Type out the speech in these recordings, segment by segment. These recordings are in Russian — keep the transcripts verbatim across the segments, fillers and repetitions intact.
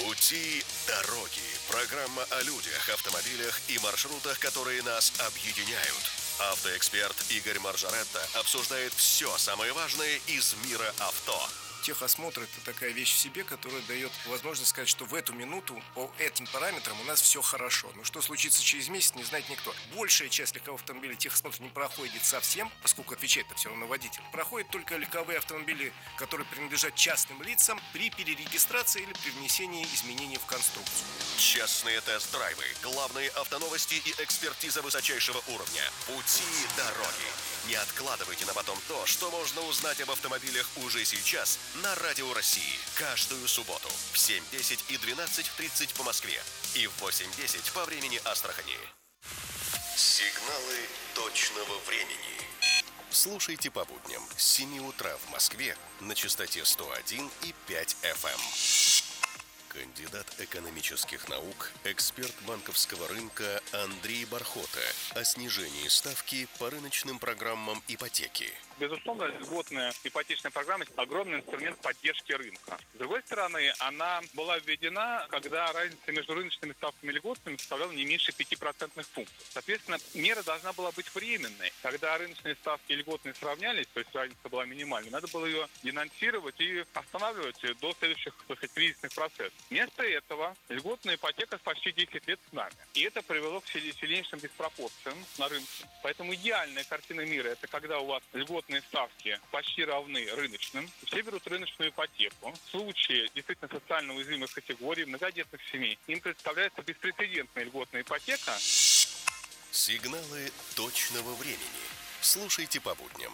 Пути дороги. Программа о людях, автомобилях и маршрутах, которые нас объединяют. Автоэксперт Игорь Маржаретта обсуждает все самое важное из мира авто. Техосмотр – это такая вещь в себе, которая дает возможность сказать, что в эту минуту по этим параметрам у нас все хорошо. Но что случится через месяц, не знает никто. Большая часть легковых автомобилей техосмотр не проходит совсем, поскольку отвечает-то все равно водитель. Проходят только легковые автомобили, которые принадлежат частным лицам при перерегистрации или при внесении изменений в конструкцию. Частные тест-драйвы, главные автоновости и экспертиза высочайшего уровня. Пути дороги. Не откладывайте на потом то, что можно узнать об автомобилях уже сейчас на Радио России. Каждую субботу в семь десять и двенадцать тридцать по Москве и в восемь десять по времени Астрахани. Сигналы точного времени. Слушайте по будням с семи утра в Москве на частоте сто один и пять эф эм. Кандидат экономических наук, эксперт банковского рынка Андрей Бархота о снижении ставки по рыночным программам ипотеки. Безусловно, льготная ипотечная программа – огромный инструмент поддержки рынка. С другой стороны, она была введена, когда разница между рыночными ставками и льготными составляла не меньше пяти процентных пунктов. Соответственно, мера должна была быть временной. Когда рыночные ставки и льготные сравнялись, то есть разница была минимальной, надо было ее денонсировать и останавливать до следующих, так сказать, кризисных процессов. Вместо этого льготная ипотека почти десять лет с нами. И это привело к сильнейшим диспропорциям на рынке. Поэтому идеальная картина мира – это когда у вас льготные ставки почти равны рыночным. Все берут рыночную ипотеку. В случае действительно социально уязвимых категорий, многодетных семей, им представляется беспрецедентная льготная ипотека. Сигналы точного времени. Слушайте по будням.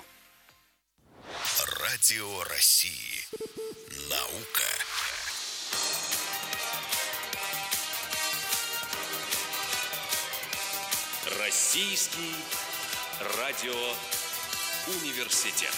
Радио России. Наука. Российский радиоуниверситет.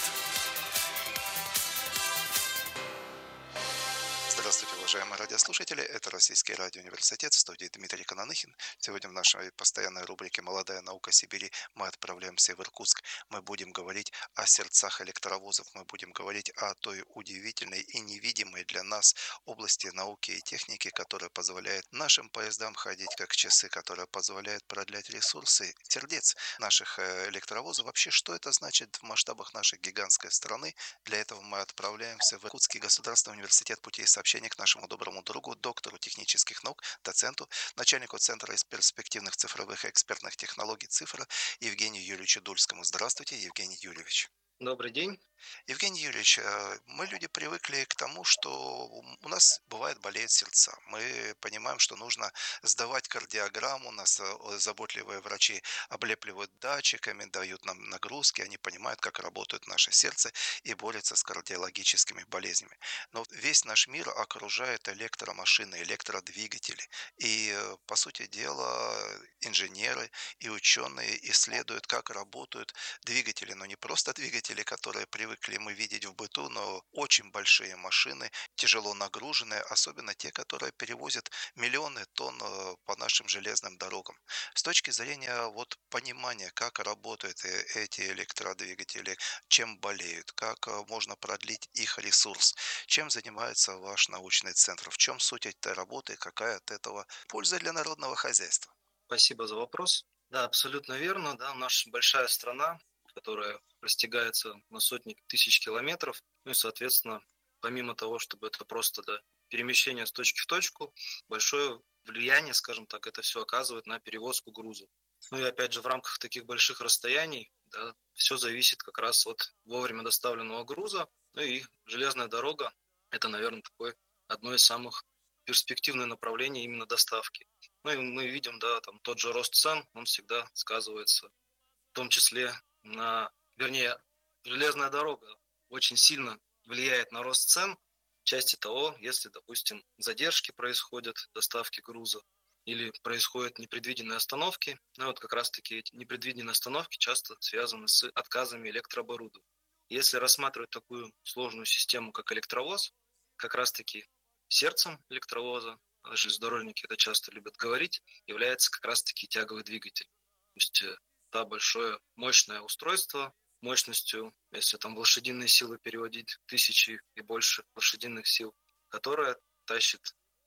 Здравствуйте, уважаемые радиослушатели. Это Российский радиоуниверситет, в студии Дмитрий Кононыхин. Сегодня в нашей постоянной рубрике «Молодая наука Сибири» мы отправляемся в Иркутск. Мы будем говорить о сердцах электровозов. Мы будем говорить о той удивительной и невидимой для нас области науки и техники, которая позволяет нашим поездам ходить как часы, которая позволяет продлять ресурсы сердец наших электровозов. Вообще, что это значит в масштабах нашей гигантской страны? Для этого мы отправляемся в Иркутский государственный университет путей сообщения к нашему доброму другу, доктору технических наук, доценту, начальнику Центра из перспективных цифровых и экспертных технологий «Цифра» Евгению Юрьевичу Дульскому. Здравствуйте, Евгений Юрьевич. Добрый день. Евгений Юрьевич, мы люди привыкли к тому, что у нас бывает болеют сердца. Мы понимаем, что нужно сдавать кардиограмму, нас заботливые врачи облепливают датчиками, дают нам нагрузки, они понимают, как работает наше сердце и борются с кардиологическими болезнями. Но весь наш мир окружает электромашины, электродвигатели. И, по сути дела, инженеры и ученые исследуют, как работают двигатели, но не просто двигатели, которые привыкли мы видеть в быту, но очень большие машины, тяжело нагруженные, особенно те, которые перевозят миллионы тонн по нашим железным дорогам. С точки зрения вот понимания, как работают эти электродвигатели, чем болеют, как можно продлить их ресурс, чем занимается ваш научный центр, в чем суть этой работы, какая от этого польза для народного хозяйства? Спасибо за вопрос. Да, абсолютно верно. Да, наша большая страна, которая растягается на сотни тысяч километров. Ну и, соответственно, помимо того, чтобы это просто да, перемещение с точки в точку, большое влияние, скажем так, это все оказывает на перевозку груза. Ну и опять же, в рамках таких больших расстояний да, все зависит как раз от вовремя доставленного груза. Ну и железная дорога – это, наверное, такое одно из самых перспективных направлений именно доставки. Ну и мы видим, да, там тот же рост цен, он всегда сказывается в том числе на, вернее, железная дорога очень сильно влияет на рост цен в части того, если, допустим, задержки происходят, доставки груза, или происходят непредвиденные остановки. Ну вот как раз-таки эти непредвиденные остановки часто связаны с отказами электрооборудования. Если рассматривать такую сложную систему, как электровоз, как раз-таки сердцем электровоза, железнодорожники это часто любят говорить, является как раз-таки тяговый двигатель. То есть да, большое мощное устройство мощностью, если там лошадиные силы переводить, тысячи и больше лошадиных сил, которое тащит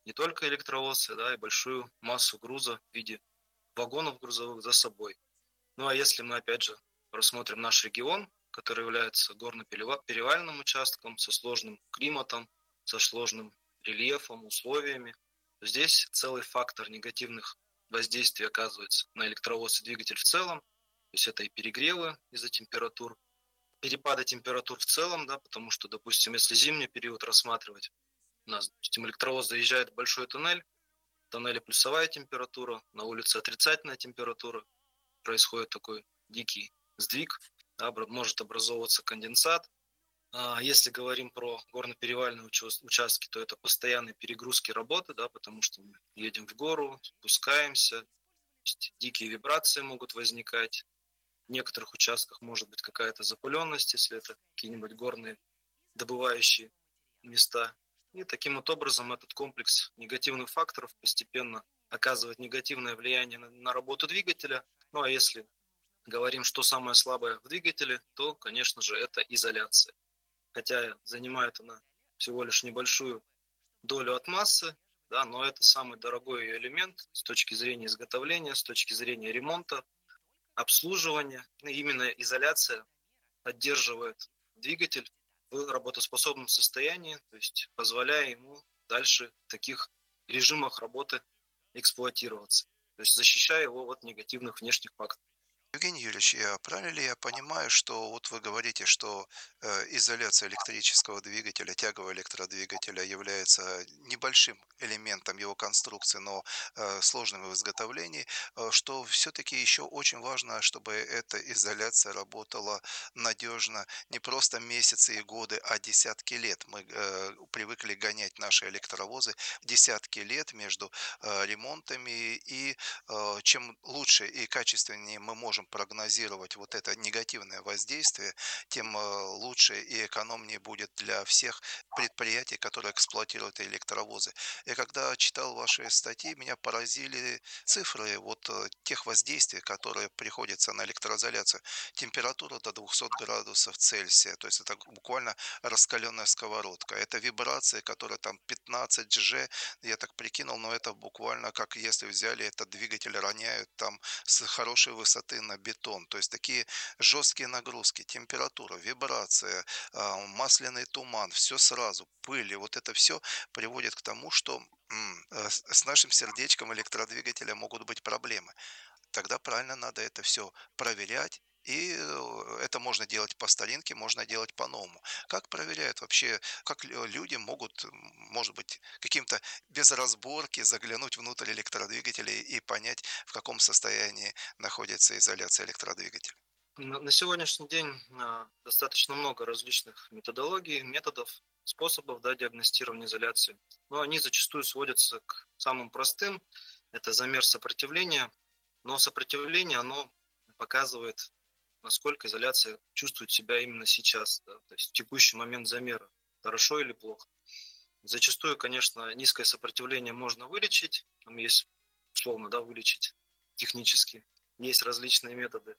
не только электровоз, да, и большую массу груза в виде вагонов грузовых за собой. Ну а если мы опять же рассмотрим наш регион, который является горно-перевальным участком со сложным климатом, со сложным рельефом, условиями, то здесь целый фактор негативных воздействий оказывается на электровоз и двигатель в целом. То есть это и перегревы из-за температур, перепады температур в целом, да, потому что, допустим, если зимний период рассматривать, у нас, допустим, электровоз заезжает в большой туннель, в тоннеле плюсовая температура, на улице отрицательная температура, происходит такой дикий сдвиг, да, может образовываться конденсат. А если говорим про горно-перевальные участки, то это постоянные перегрузки работы, да, потому что мы едем в гору, спускаемся, дикие вибрации могут возникать. В некоторых участках может быть какая-то запыленность, если это какие-нибудь горные добывающие места. И таким вот образом этот комплекс негативных факторов постепенно оказывает негативное влияние на, на работу двигателя. Ну а если говорим, что самое слабое в двигателе, то, конечно же, это изоляция. Хотя занимает она всего лишь небольшую долю от массы, да, но это самый дорогой ее элемент с точки зрения изготовления, с точки зрения ремонта, обслуживания. И именно изоляция поддерживает двигатель в работоспособном состоянии, то есть позволяя ему дальше в таких режимах работы эксплуатироваться, то есть защищая его от негативных внешних факторов. Евгений Юрьевич, я правильно ли я понимаю, что вот вы говорите, что э, изоляция электрического двигателя, тягового электродвигателя является небольшим элементом его конструкции, но э, сложным в изготовлении, э, что все-таки еще очень важно, чтобы эта изоляция работала надежно не просто месяцы и годы, а десятки лет. Мы э, привыкли гонять наши электровозы десятки лет между э, ремонтами, и э, чем лучше и качественнее мы можем прогнозировать вот это негативное воздействие, тем э, лучше и экономнее будет для всех предприятий, которые эксплуатируют электровозы. И когда читал ваши статьи, меня поразили цифры вот э, тех воздействий, которые приходятся на электроизоляцию. Температура до двухсот градусов Цельсия, то есть это буквально раскаленная сковородка. Это вибрации, которые там пятнадцать джи, я так прикинул, но это буквально как если взяли этот двигатель, роняют там с хорошей высоты на бетон. То есть такие жесткие нагрузки, температура, вибрация, а, масляный туман, все сразу, пыль. И вот это все приводит к тому, что м, э, с с нашим сердечком электродвигателя могут быть проблемы. Тогда правильно надо это все проверять. И э, это можно делать по старинке, можно делать по-новому. Как проверяют вообще, как лю- люди могут, м, может быть, каким-то без разборки заглянуть внутрь электродвигателя и понять, в каком состоянии находится изоляция электродвигателя? На, на сегодняшний день а, достаточно много различных методологий, методов, способов, да, диагностирования изоляции. Но они зачастую сводятся к самым простым. Это замер сопротивления. Но сопротивление, оно показывает, насколько изоляция чувствует себя именно сейчас, да, то есть в текущий момент замера, хорошо или плохо. Зачастую, конечно, низкое сопротивление можно вылечить, там есть, условно, да, вылечить технически, есть различные методы.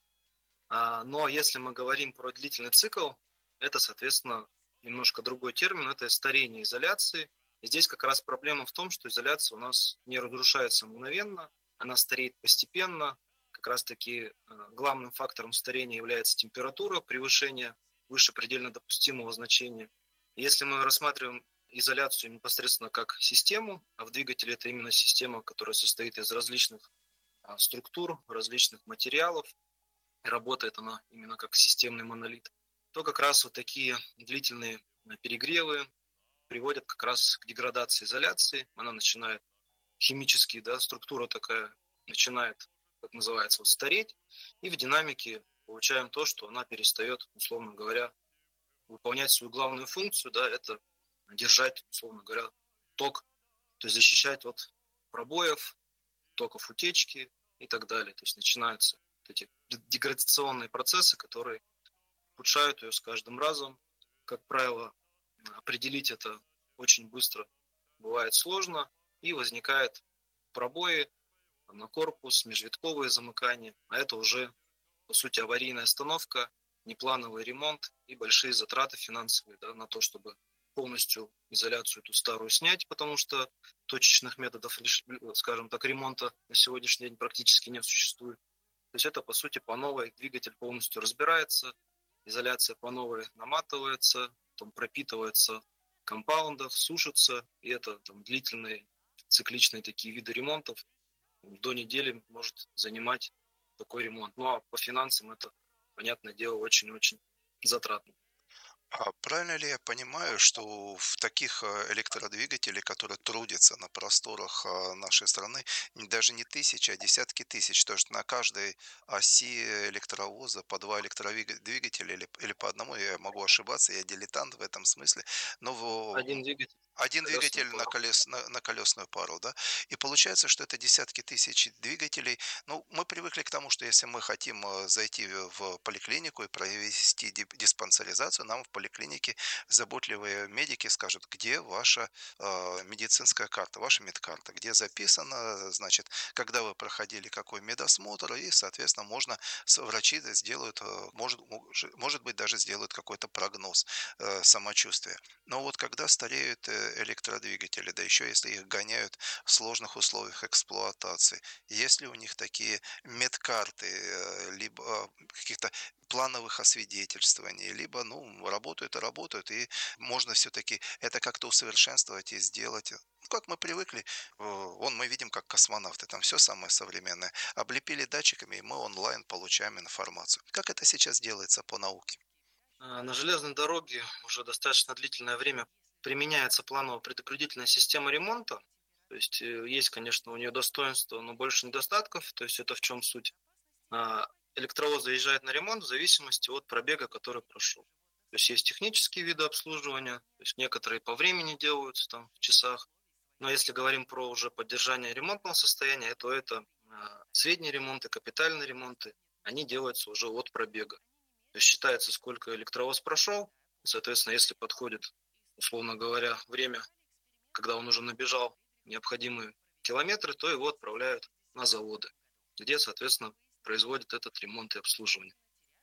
А, но если мы говорим про длительный цикл, это, соответственно, немножко другой термин, это старение изоляции. И здесь как раз проблема в том, что изоляция у нас не разрушается мгновенно, она стареет постепенно. Как раз-таки главным фактором старения является температура, превышение выше предельно допустимого значения. Если мы рассматриваем изоляцию непосредственно как систему, а в двигателе это именно система, которая состоит из различных структур, различных материалов, работает она именно как системный монолит, то как раз вот такие длительные перегревы приводят как раз к деградации изоляции. Она начинает химически, да, структура такая начинает, как называется, вот, стареть. И в динамике получаем то, что она перестает, условно говоря, выполнять свою главную функцию, да, это держать, условно говоря, ток, то есть защищать от пробоев, токов утечки и так далее. То есть начинаются вот эти деградационные процессы, которые ухудшают ее с каждым разом. Как правило, определить это очень быстро бывает сложно, и возникают пробои на корпус, межвитковые замыкания, а это уже, по сути, аварийная остановка, неплановый ремонт и большие затраты финансовые, да, на то, чтобы полностью изоляцию эту старую снять, потому что точечных методов, скажем так, ремонта на сегодняшний день практически не существует. То есть это, по сути, по новой двигатель полностью разбирается, изоляция по новой наматывается, потом пропитывается в компаундах, сушится, и это там, длительные цикличные такие виды ремонтов. До недели может занимать такой ремонт. Ну а по финансам это, понятное дело, очень-очень затратно. А правильно ли я понимаю, что в таких э, электродвигателей, которые трудятся на просторах э, нашей страны, н- даже не тысячи, а десятки тысяч, то есть на каждой оси электровоза по два электродвигателя или, или по одному, я могу ошибаться, я дилетант в этом смысле, но Один в- двигатель, один колесную двигатель на, пару. колес, на, на колесную пару, да, и получается, что это десятки тысяч двигателей. Ну, мы привыкли к тому, что если мы хотим э, зайти в в поликлинику и провести дип- диспансеризацию, нам в поликлинике заботливые медики скажут, где ваша э, медицинская карта, ваша медкарта, где записано, значит, когда вы проходили какой медосмотр, и, соответственно, можно, с- врачи сделают, э, может, мож- может быть, даже сделают какой-то прогноз э, самочувствия. Но вот когда стареют э, электродвигатели, да еще если их гоняют в сложных условиях эксплуатации, есть ли у них такие медкарты, э, либо э, каких-то плановых освидетельствований, либо, ну, работают и работают, и можно все-таки это как-то усовершенствовать и сделать. Ну, как мы привыкли, э, вон мы видим, как космонавты, там все самое современное. Облепили датчиками, и мы онлайн получаем информацию. Как это сейчас делается по науке? А, На железной дороге уже достаточно длительное время применяется планово-предупредительная система ремонта. То есть э, есть, конечно, у нее достоинства, но больше недостатков. То есть это в чем суть? А, Электровоз заезжает на ремонт в зависимости от пробега, который прошел. То есть есть технические виды обслуживания, то есть некоторые по времени делаются там в часах. Но если говорим про уже поддержание ремонтного состояния, то это а, средние ремонты, капитальные ремонты, они делаются уже от пробега. То есть считается, сколько электровоз прошел, и, соответственно, если подходит, условно говоря, время, когда он уже набежал необходимые километры, то его отправляют на заводы, где, соответственно, производят этот ремонт и обслуживание.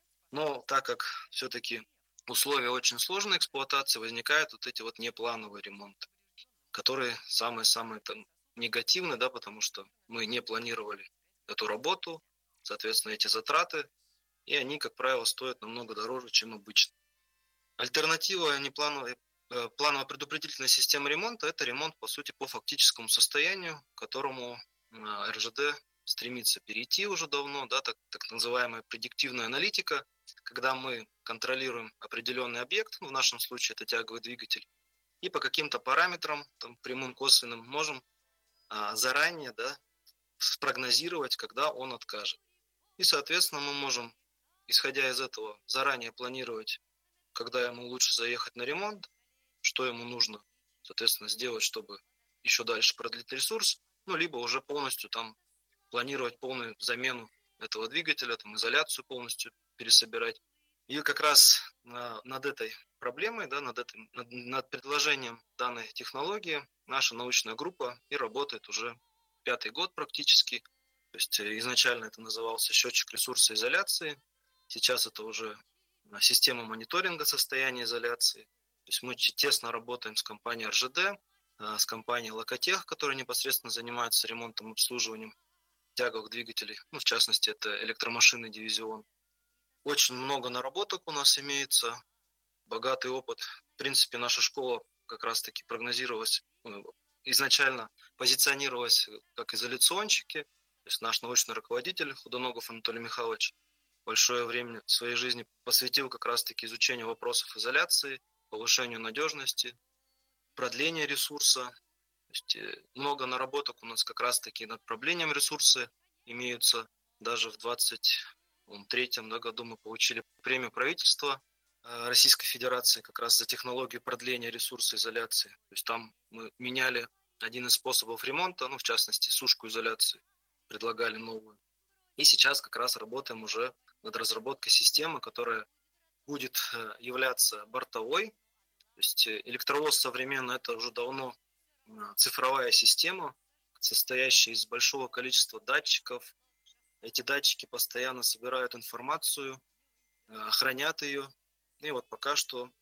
Но так как все-таки условия очень сложной эксплуатации, возникают вот эти вот неплановые ремонты, которые самые-самые там негативные, да, потому что мы не планировали эту работу, соответственно, эти затраты, и они, как правило, стоят намного дороже, чем обычно. Альтернатива неплановой э, планово-предупредительной системы ремонта – это ремонт, по сути, по фактическому состоянию, к которому э, эр жэ дэ стремится перейти уже давно, да, так, так называемая предиктивная аналитика, когда мы контролируем определенный объект, ну, в нашем случае это тяговый двигатель, и по каким-то параметрам, там, прямым, косвенным, можем а, заранее, да, спрогнозировать, когда он откажет. И, соответственно, мы можем, исходя из этого, заранее планировать, когда ему лучше заехать на ремонт, что ему нужно, соответственно, сделать, чтобы еще дальше продлить ресурс, ну, либо уже полностью там планировать полную замену этого двигателя, там, изоляцию полностью пересобирать. И как раз а, над этой проблемой, да, над, этим, над, над предложением данной технологии наша научная группа и работает уже пятый год практически. То есть э, изначально это назывался счетчик ресурса изоляции, сейчас это уже а, система мониторинга состояния изоляции. То есть мы тесно работаем с компанией эр жэ дэ, а, с компанией Локотех, которая непосредственно занимается ремонтом и обслуживанием тяговых двигателей, ну, в частности, это электромашинный дивизион. Очень много наработок у нас имеется, богатый опыт. В принципе, наша школа как раз-таки прогнозировалась, ну, изначально позиционировалась как изоляционщики. То есть наш научный руководитель Худоногов Анатолий Михайлович большое время своей жизни посвятил как раз-таки изучению вопросов изоляции, повышению надежности, продлению ресурса. То есть э, много наработок у нас как раз-таки над проблемой ресурса имеются. Даже в двадцать третьем да, году мы получили премию правительства э, Российской Федерации как раз за технологию продления ресурса изоляции. То есть там мы меняли один из способов ремонта, ну, в частности, сушку изоляции, предлагали новую. И сейчас как раз работаем уже над разработкой системы, которая будет э, являться бортовой. То есть э, электровоз современный – это уже давно э, цифровая система, состоящая из большого количества датчиков. Эти датчики постоянно собирают информацию, э, хранят ее. И вот пока что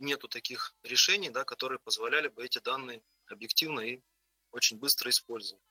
нету таких решений, да, которые позволяли бы эти данные объективно и очень быстро использовать.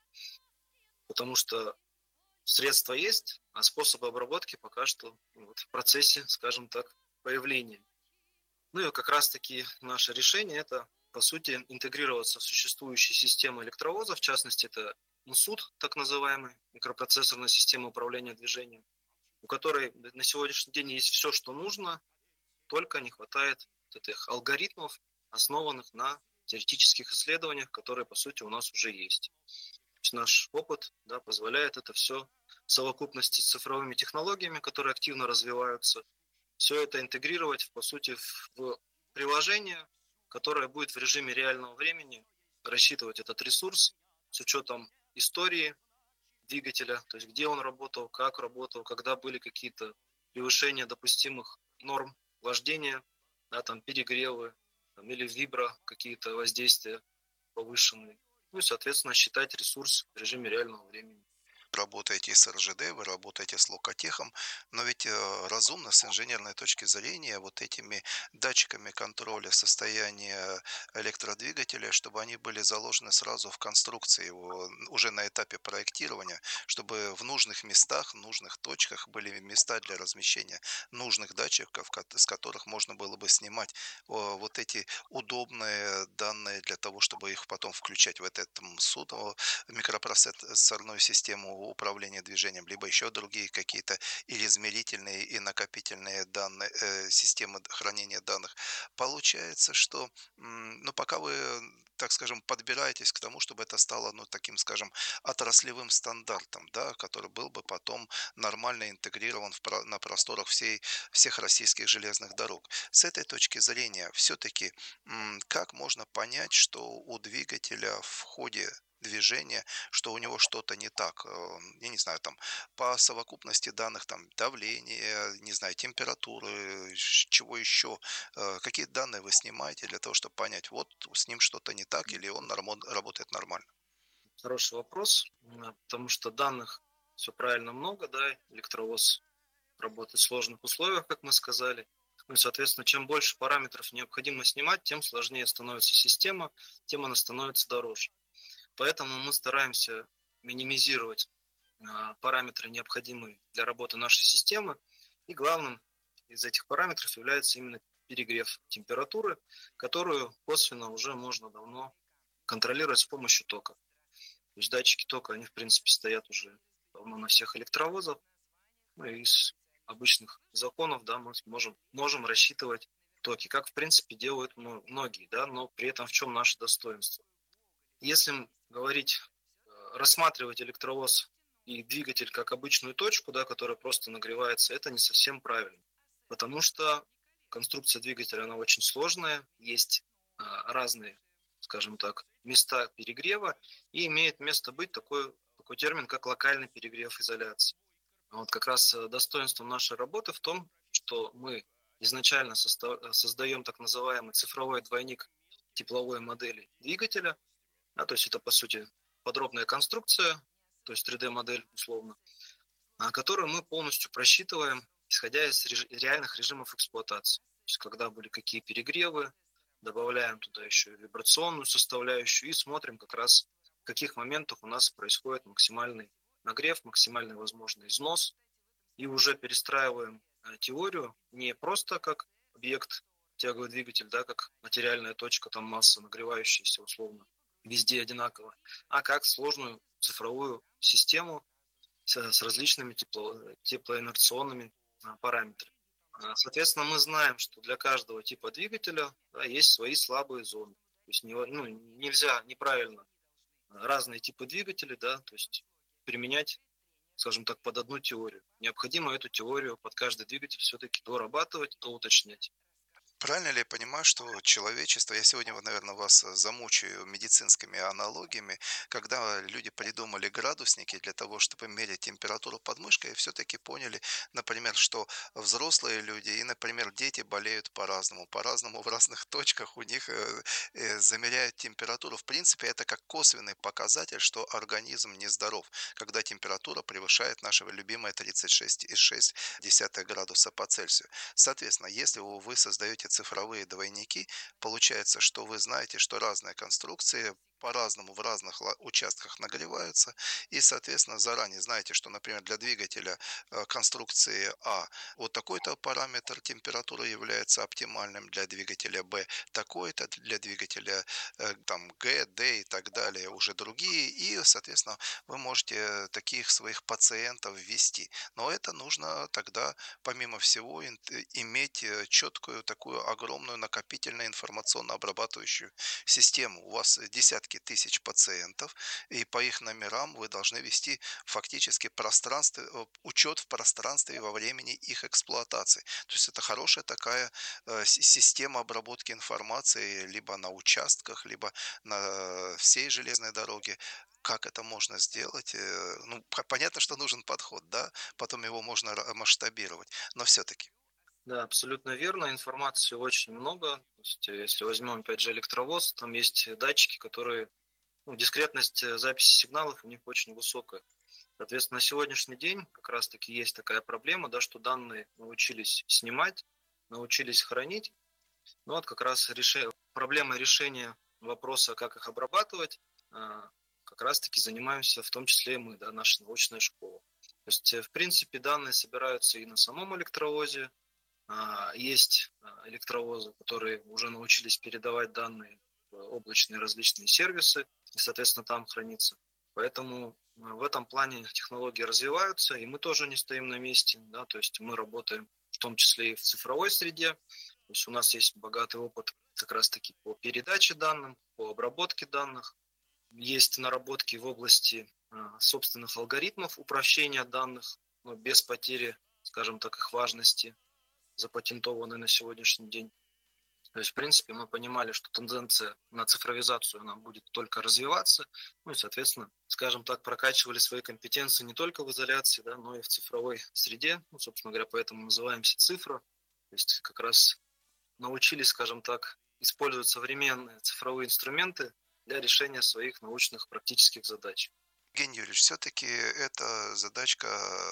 Потому что средства есть, а способы обработки пока что вот в процессе, скажем так, появления. Ну и как раз-таки наше решение – это, по сути, интегрироваться в существующие системы электровозов, в частности, это МСУД, так называемый, микропроцессорная система управления движением, у которой на сегодняшний день есть все, что нужно, только не хватает вот этих алгоритмов, основанных на теоретических исследованиях, которые, по сути, у нас уже есть. То есть наш опыт, да, позволяет это все в совокупности с цифровыми технологиями, которые активно развиваются, все это интегрировать, по сути, в приложение, которое будет в режиме реального времени рассчитывать этот ресурс с учетом истории двигателя, то есть где он работал, как работал, когда были какие-то превышения допустимых норм вождения, да, там перегревы там, или вибро какие-то воздействия повышенные. Ну и, соответственно, считать ресурс в режиме реального времени. Работаете с эр жэ дэ, вы работаете с локотехом, но ведь э, разумно с инженерной точки зрения вот этими датчиками контроля состояния электродвигателя, чтобы они были заложены сразу в конструкции его уже на этапе проектирования, чтобы в нужных местах, в нужных точках были места для размещения нужных датчиков, ко- с которых можно было бы снимать о, вот эти удобные данные для того, чтобы их потом включать в этот суд, микропроцессорную систему управления движением, либо еще другие какие-то или измерительные и накопительные данные, э, системы хранения данных. Получается, что, м, ну, пока вы, так скажем, подбираетесь к тому, чтобы это стало, ну, таким, скажем, отраслевым стандартом, да, который был бы потом нормально интегрирован в, про- на просторах всей, всех российских железных дорог. С этой точки зрения, все-таки, как можно понять, что у двигателя в ходе движения, что у него что-то не так, э, я не знаю, там, по совокупности данных, там, давление, не знаю, температуры, ш- чего еще, э, какие данные вы снимаете для того, чтобы понять, вот с ним что-то не так или он нормо- работает нормально. Хороший вопрос, м, потому что данных все правильно много, да, электровоз работает в сложных условиях, как мы сказали. Ну и, соответственно, чем больше параметров необходимо снимать, тем сложнее становится система, тем она становится дороже. Поэтому мы стараемся минимизировать а, параметры, необходимые для работы нашей системы. И главным из этих параметров является именно перегрев температуры, которую косвенно уже можно давно контролировать с помощью тока. То есть датчики тока, они в принципе стоят уже давно на всех электровозах. Ну, и из обычных законов, да, мы можем, можем рассчитывать токи, как в принципе делают многие, да, но при этом в чем наше достоинство. Если говорить, э, рассматривать электровоз и двигатель как обычную точку, да, которая просто нагревается, это не совсем правильно. Потому что конструкция двигателя, она очень сложная, есть а, разные, скажем так, места перегрева, и имеет место быть такой, такой термин, как локальный перегрев изоляции. Вот как раз э, достоинство нашей работы в том, что мы изначально состав, создаем так называемый цифровой двойник тепловой модели двигателя, да, то есть это, по сути, подробная конструкция, то есть три дэ-модель условно, а, которую мы полностью просчитываем, исходя из реж- реальных режимов эксплуатации. То есть когда были какие перегревы, добавляем туда еще вибрационную составляющую и смотрим как раз, в каких моментах у нас происходит максимальный нагрев, максимальный возможный износ, и уже перестраиваем э, теорию не просто как объект тяговый двигатель, да, как материальная точка, там масса нагревающаяся условно, везде одинаково, а как сложную цифровую систему с, с различными тепло, теплоинерционными а, параметрами. А, Соответственно, мы знаем, что для каждого типа двигателя, да, есть свои слабые зоны. То есть не, ну, нельзя неправильно разные типы двигателей, да, то есть применять, скажем так, под одну теорию. Необходимо эту теорию под каждый двигатель все-таки дорабатывать, доуточнять. Правильно ли я понимаю, что человечество, я сегодня, вот, наверное, вас э, замучаю медицинскими аналогиями, когда люди придумали градусники для того, чтобы мерить температуру под мышкой, и все-таки поняли, например, что взрослые люди и, например, дети болеют по-разному, по-разному в разных точках у них э, э, замеряют температуру. В принципе, это как косвенный показатель, что организм нездоров, когда температура превышает нашего любимое тридцать шесть и шесть десятых градуса по Цельсию. Соответственно, если вы создаете цифровые двойники. Получается, что вы знаете, что разные конструкции по-разному в разных ла- участках нагреваются, и, соответственно, заранее знаете, что, например, для двигателя э, конструкции А вот такой-то параметр температуры является оптимальным, для двигателя Б такой-то, для двигателя э, там Г, Д и так далее уже другие, и, соответственно, вы можете таких своих пациентов ввести. Но это нужно тогда, помимо всего, ин- э, иметь э, четкую такую огромную накопительную информационно-обрабатывающую систему. У вас десятки тысяч пациентов, и по их номерам вы должны вести фактически пространство, э, учет в пространстве и во времени их эксплуатации. То есть это хорошая такая э, си- система обработки информации либо на участках, либо на всей железной дороге. Как это можно сделать? Э, Ну, по- понятно, что нужен подход, да, потом его можно ра- масштабировать, но все-таки. Да, абсолютно верно. Информации очень много. То есть, э, если возьмем, опять же, электровоз, там есть датчики, которые, ну, дискретность э, записи сигналов у них очень высокая. Соответственно, на сегодняшний день как раз-таки есть такая проблема, да, что данные научились снимать, научились хранить. Но вот как раз реше... проблема решения вопроса, как их обрабатывать, а, как раз-таки занимаемся в том числе и мы, да, наша научная школа. То есть, э, в принципе, данные собираются и на самом электровозе. А, Есть а, электровозы, которые уже научились передавать данные в облачные различные сервисы, и, соответственно, там хранится. Поэтому а, в этом плане технологии развиваются, и мы тоже не стоим на месте, да, то есть мы работаем в том числе и в цифровой среде. То есть у нас есть богатый опыт как раз-таки по передаче данных, по обработке данных. Есть наработки в области а, собственных алгоритмов упрощения данных, но без потери, скажем так, их важности, запатентованы на сегодняшний день. То есть, в принципе, мы понимали, что тенденция на цифровизацию она будет только развиваться, ну и, соответственно, скажем так, прокачивали свои компетенции не только в изоляции, да, но и в цифровой среде. Ну, собственно говоря, поэтому называемся цифра. То есть как раз научились, скажем так, использовать современные цифровые инструменты для решения своих научных практических задач. Евгений Юрьевич, все-таки эта задачка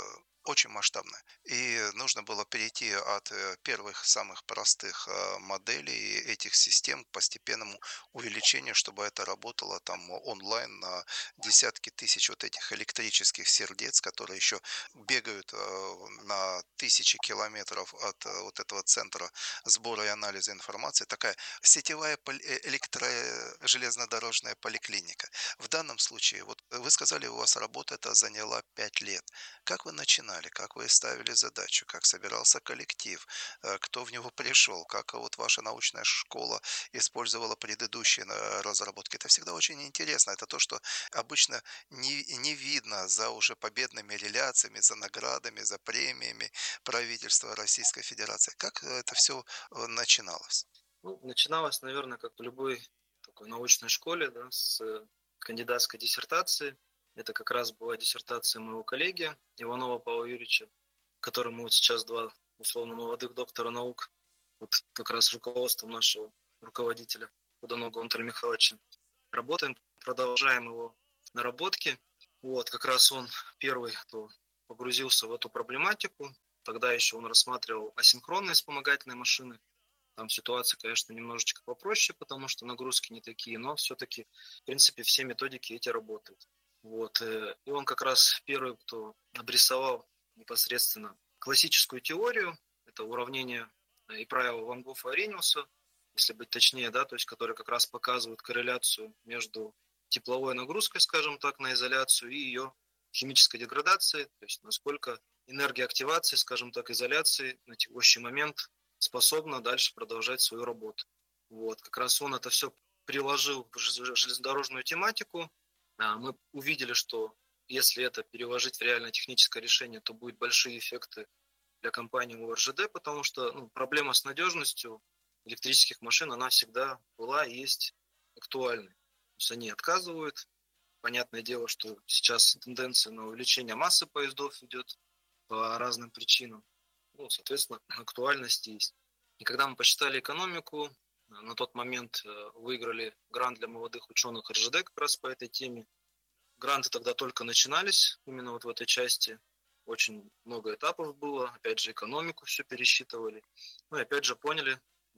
очень масштабная. И нужно было перейти от э, первых самых простых э, моделей этих систем к постепенному увеличению, чтобы это работало там онлайн на десятки тысяч вот этих электрических сердец, которые еще бегают э, на тысячи километров от э, вот этого центра сбора и анализа информации. Такая сетевая поль- э, электрожелезнодорожная поликлиника. В данном случае, вот вы сказали, у вас работа эта заняла пять лет. Как вы начинали, как вы ставили задачу, как собирался коллектив, э, кто в него пришел, как вот ваша научная школа использовала предыдущие э, разработки. Это всегда очень интересно. Это то, что обычно не, не видно за уже победными реляциями, за наградами, за премиями правительства Российской Федерации. Как это все начиналось? Ну, начиналось, наверное, как в любой такой научной школе, да, с кандидатской диссертации. Это как раз была диссертация моего коллеги Иванова Павла Юрьевича, которому вот сейчас два условно молодых доктора наук, вот как раз руководством нашего руководителя Худоногова Антона Михайловича. Работаем, продолжаем его наработки. Вот, как раз он первый, кто погрузился в эту проблематику. Тогда еще он рассматривал асинхронные вспомогательные машины. Там ситуация, конечно, немножечко попроще, потому что нагрузки не такие, но все-таки, в принципе, все методики эти работают. Вот. И он как раз первый, кто обрисовал непосредственно классическую теорию, это уравнение и правила Ван Гофа и Арениуса, если быть точнее, да, то есть которые как раз показывают корреляцию между тепловой нагрузкой, скажем так, на изоляцию и ее химической деградацией, то есть насколько энергия активации, скажем так, изоляции на текущий момент способна дальше продолжать свою работу. Вот. Как раз он это все приложил в железнодорожную тематику. Мы увидели, что если это переложить в реальное техническое решение, то будут большие эффекты для компании У Р Ж Д, потому что ну, проблема с надежностью электрических машин, она всегда была и есть актуальной. То есть они отказывают. Понятное дело, что сейчас тенденция на увеличение массы поездов идет по разным причинам. Ну, соответственно, актуальность есть. И когда мы посчитали экономику, на тот момент выиграли грант для молодых ученых Р Ж Д как раз по этой теме. Гранты тогда только начинались, именно вот в этой части. Очень много этапов было, опять же, экономику все пересчитывали. Ну и опять же поняли,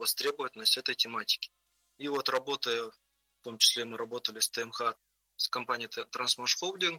востребованность этой тематики. И вот работая, в том числе мы работали с ТМХ, с компанией Transmash Holding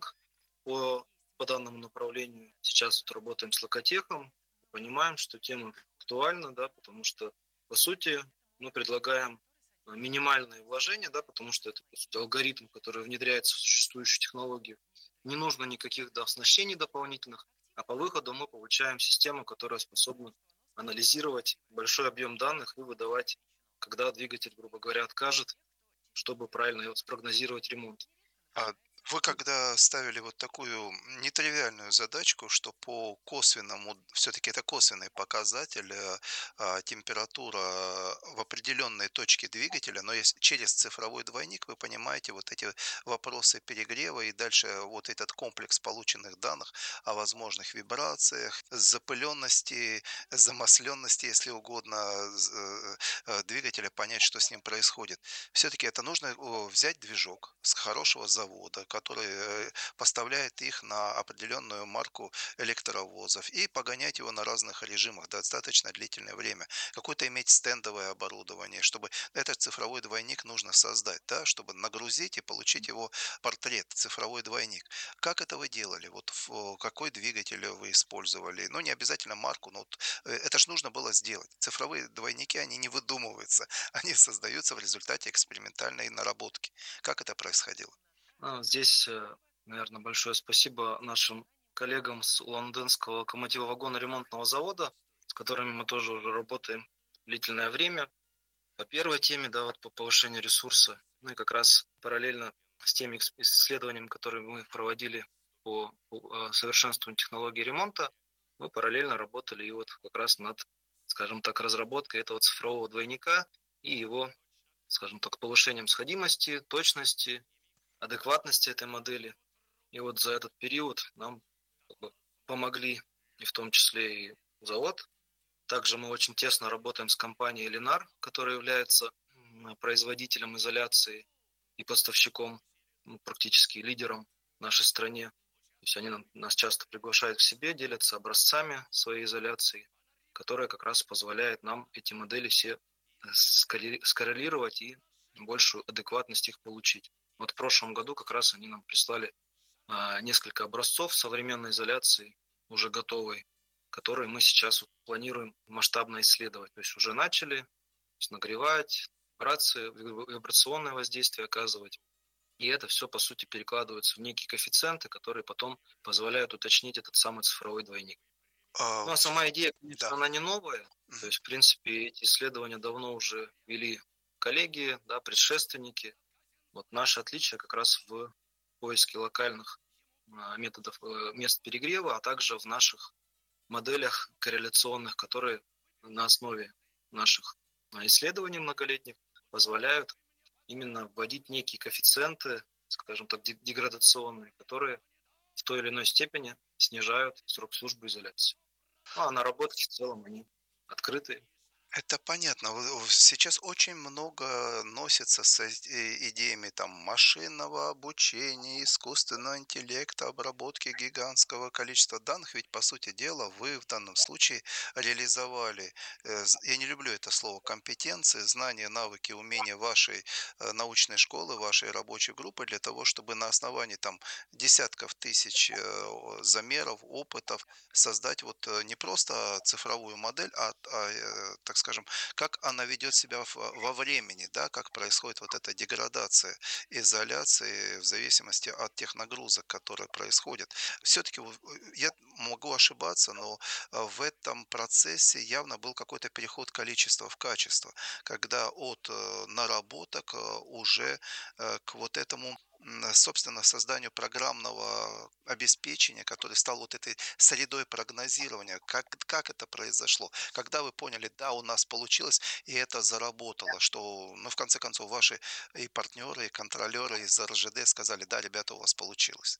по, по данному направлению. Сейчас вот работаем с Локотехом, понимаем, что тема актуальна, да, потому что, по сути, мы предлагаем минимальные вложения, да, потому что это, по сути, алгоритм, который внедряется в существующую технологию. Не нужно никаких да, оснащений дополнительных, а по выходу мы получаем систему, которая способна анализировать большой объем данных и выдавать, когда двигатель, грубо говоря, откажет, чтобы правильно спрогнозировать ремонт. А вы когда ставили вот такую нетривиальную задачку, что по косвенному, все-таки это косвенный показатель, э, а, температура в определенной точке двигателя, но если через цифровой двойник вы понимаете вот эти вопросы перегрева и дальше вот этот комплекс полученных данных о возможных вибрациях, запыленности, замасленности, если угодно, з- э, э, двигателя, понять, что с ним происходит. Все-таки это нужно о, взять движок с хорошего завода, который э, поставляет их на определенную марку электровозов и погонять его на разных режимах достаточно длительное время. Какое-то иметь стендовое оборудование, чтобы этот цифровой двойник нужно создать, да, чтобы нагрузить и получить его портрет, цифровой двойник. Как это вы делали? Вот в- какой двигатель вы использовали? Ну, не обязательно марку, но вот, э, это же нужно было сделать. Цифровые двойники, они не выдумываются, они создаются в результате экспериментальной наработки. Как это происходило? А, Здесь, наверное, большое спасибо нашим коллегам с Лондонского локомотивовагоно-ремонтного завода, с которыми мы тоже уже работаем длительное время. По первой теме, да, вот по повышению ресурса, ну и как раз параллельно с теми экс- исследованиями, которые мы проводили по, по, э, совершенствованию технологии ремонта, мы параллельно работали и вот как раз над, скажем так, разработкой этого цифрового двойника и его, скажем так, повышением сходимости, точности, адекватности этой модели. И вот за этот период нам как бы помогли и в том числе и завод. Также мы очень тесно работаем с компанией Ленар, которая является м, производителем изоляции и поставщиком, ну, практически лидером в нашей стране. То есть они нам- нас часто приглашают к себе, делятся образцами своей изоляции, которая как раз позволяет нам эти модели все э, скорре- скоррелировать и большую адекватность их получить. Вот в прошлом году как раз они нам прислали а, несколько образцов современной изоляции, уже готовой, которые мы сейчас вот планируем масштабно исследовать. То есть уже начали то есть нагревать, вибрации, вибрационное воздействие оказывать. И это все, по сути, перекладывается в некие коэффициенты, которые потом позволяют уточнить этот самый цифровой двойник. А, Ну, а сама идея, да. конечно, она не новая. То Мгм. есть, в принципе, эти исследования давно уже вели коллеги, да, предшественники. Вот наше отличие как раз в поиске локальных а, методов, э, мест перегрева, а также в наших моделях корреляционных, которые на основе наших а, исследований многолетних позволяют именно вводить некие коэффициенты, скажем так, де- деградационные, которые в той или иной степени снижают срок службы изоляции. Ну, а наработки в целом они открытые. Это понятно. В- в- Сейчас очень много носится с эт- э, идеями там машинного обучения, искусственного интеллекта, обработки гигантского количества данных. Ведь, по сути дела, вы в данном случае реализовали, э, з- я не люблю это слово, компетенции, знания, навыки, умения вашей э, научной школы, вашей рабочей группы для того, чтобы на основании там десятков тысяч э, о- замеров, опытов создать вот э, не просто цифровую модель, а, а, э, так скажем, как она ведет себя в- во времени, да, как происходит вот эта деградация изоляции в зависимости от тех нагрузок, которые происходят. Все-таки я могу ошибаться, но э, в этом процессе явно был какой-то переход количества в качество, когда от э, наработок э, уже э, к вот этому м, собственно, созданию программного обеспечения, который стал вот этой средой прогнозирования. Как, как это произошло? Когда вы поняли, да, у нас получилось, и это заработало, что, ну, в конце концов, ваши и партнеры, и контролеры из эр жэ дэ сказали, да, ребята, у вас получилось.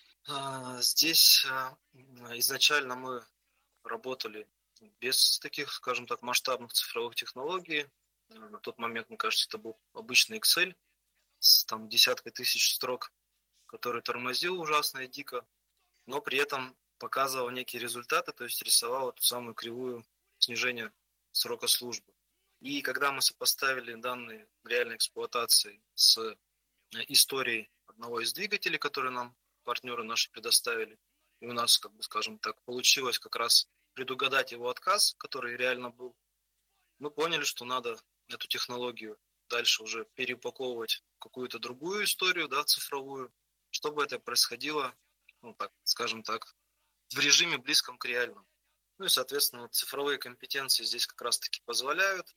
А, Здесь а, м, изначально мы работали без таких, скажем так, масштабных цифровых технологий. Э, На тот момент, мне кажется, это был обычный Excel с там десяткой тысяч строк, который тормозил ужасно и дико, но при этом показывал некие результаты, то есть рисовал эту самую кривую снижения срока службы. И когда мы сопоставили данные реальной эксплуатации с э, историей одного из двигателей, которые нам партнеры наши предоставили, и у нас, как бы, скажем так, получилось как раз предугадать его отказ, который реально был, мы поняли, что надо эту технологию дальше уже переупаковывать в какую-то другую историю, да, цифровую, чтобы это происходило, ну, так, скажем так, в режиме близком к реальному. Ну и, соответственно, вот цифровые компетенции здесь как раз-таки позволяют.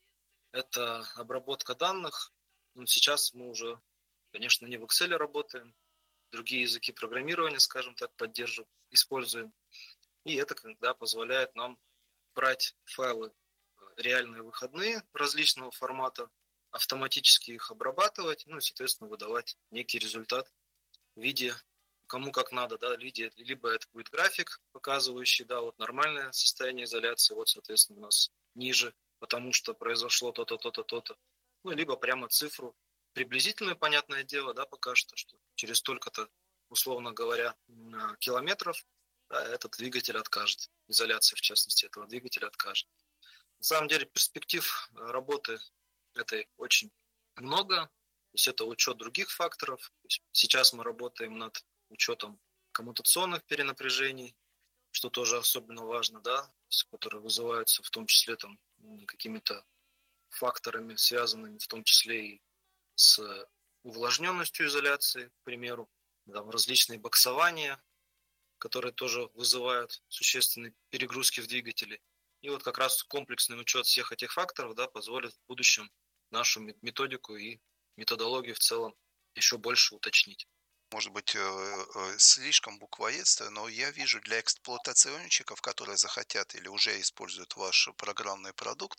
Это обработка данных. Ну, сейчас мы уже, конечно, не в Excel работаем, другие языки программирования, скажем так, поддерживаем, используем. И это когда позволяет нам брать файлы реальные выходные различного формата, автоматически их обрабатывать, ну и, соответственно, выдавать некий результат в виде, кому как надо, да, в виде, либо это будет график, показывающий, да, вот нормальное состояние изоляции, вот, соответственно, у нас ниже, потому что произошло то-то, то-то, то-то, ну, либо прямо цифру, приблизительное, понятное дело, да, пока что, что через столько-то, условно говоря, километров, да, этот двигатель откажет, изоляция, в частности, этого двигателя откажет. На самом деле перспектив работы этой очень много. То есть это учет других факторов. Сейчас мы работаем над учетом коммутационных перенапряжений, что тоже особенно важно, да, которые вызываются в том числе там какими-то факторами, связанными в том числе и с увлажненностью изоляции, к примеру, там различные боксования, которые тоже вызывают существенные перегрузки в двигателе. И вот как раз комплексный учет всех этих факторов, да, позволит в будущем нашу методику и методологию в целом еще больше уточнить. Может быть, э, э, слишком буквоедство, но я вижу для эксплуатационщиков, которые захотят или уже используют ваш программный продукт,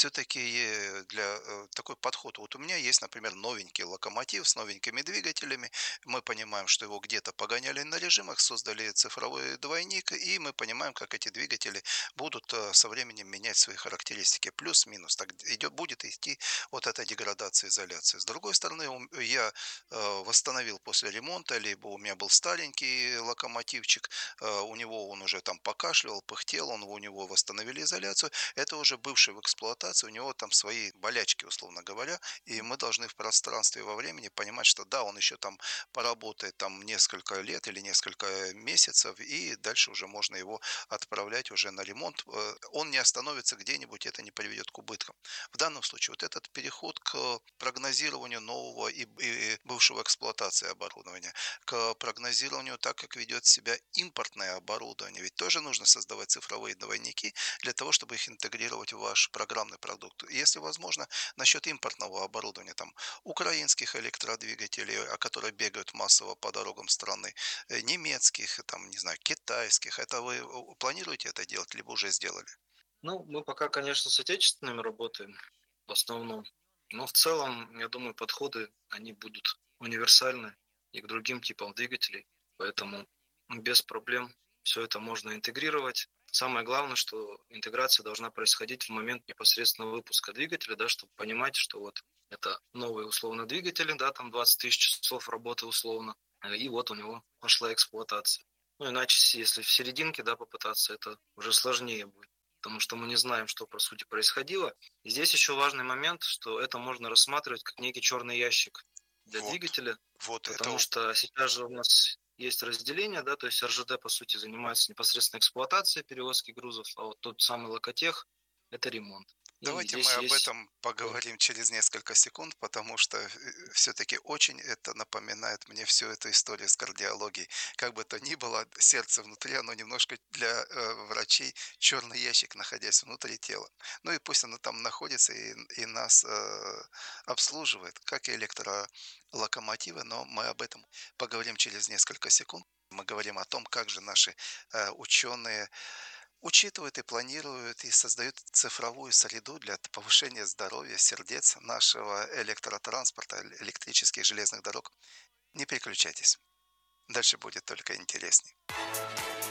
все-таки для э, такой подход. Вот у меня есть, например, новенький локомотив с новенькими двигателями. Мы понимаем, что его где-то погоняли на режимах, создали цифровой двойник, и мы понимаем, как эти двигатели будут э, со временем менять свои характеристики. Плюс-минус. Так идет, будет идти вот эта деградация изоляции. С другой стороны, ум- я э, восстановил после ремонта, либо у меня был старенький локомотивчик, э, у него он уже там покашливал, пыхтел, он, у него восстановили изоляцию, это уже бывший в эксплуатации, у него там свои болячки, условно говоря, и мы должны в пространстве и во времени понимать, что да, он еще там поработает там несколько лет или несколько месяцев, и дальше уже можно его отправлять уже на ремонт. Э, Он не остановится где-нибудь, это не приведет к убыткам. В данном случае вот этот переход к прогнозированию нового и, и бывшего эксплуатации оборудования, к прогнозированию так, как ведет себя импортное оборудование. Ведь тоже нужно создавать цифровые двойники для того, чтобы их интегрировать в ваш программный продукт. Если возможно, насчет импортного оборудования, там, украинских электродвигателей, а которые бегают массово по дорогам страны, э, немецких, там, не знаю, китайских, это вы э, планируете это делать, либо уже сделали? Ну, мы пока, конечно, с отечественными работаем в основном, но в целом, я думаю, подходы, они будут универсальны и к другим типам двигателей, поэтому без проблем все это можно интегрировать. Самое главное, что интеграция должна происходить в момент непосредственного выпуска двигателя, да, чтобы понимать, что вот это новый условно двигатель, да, там двадцать тысяч часов работы условно, э, и вот у него пошла эксплуатация. Ну, иначе, если в серединке, да, попытаться, это уже сложнее будет, потому что мы не знаем, что, по сути, происходило. И здесь еще важный момент, что это можно рассматривать как некий черный ящик для Вот, двигателя, вот потому это что сейчас же у нас есть разделение, да, то есть эр жэ дэ, по сути, занимается непосредственно эксплуатацией перевозки грузов, а вот тот самый локотех– это ремонт. И Давайте мы здесь об есть... этом поговорим через несколько секунд, потому что все-таки очень это напоминает мне всю эту историю с кардиологией. Как бы то ни было, сердце внутри, оно немножко для э, врачей черный ящик, находясь внутри тела. Ну и пусть оно там находится и, и нас э, обслуживает, как и электролокомотивы, но мы об этом поговорим через несколько секунд. Мы говорим о том, как же наши э, ученые учитывают и планируют и создают цифровую среду для повышения здоровья сердец нашего электротранспорта, электрических железных дорог. Не переключайтесь. Дальше будет только интереснее.